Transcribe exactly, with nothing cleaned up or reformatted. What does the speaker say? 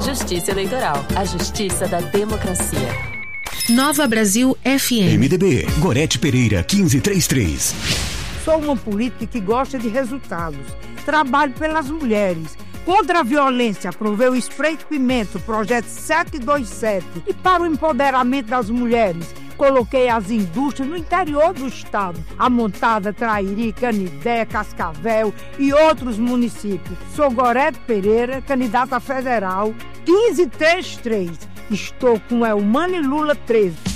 Justiça Eleitoral, a justiça da democracia. Nova Brasil F M. M D B, Gorete Pereira, quinze trinta e três. Sou uma política que gosta de resultados. Trabalho pelas mulheres. Contra a violência, aprovei o Spray de Pimenta, o projeto sete dois sete. E para o empoderamento das mulheres, coloquei as indústrias no interior do estado. A Montada, Trairi, Canidé, Cascavel e outros municípios. Sou Gorete Pereira, candidata federal, quinze trinta e três. Estou com Elmane Lula treze.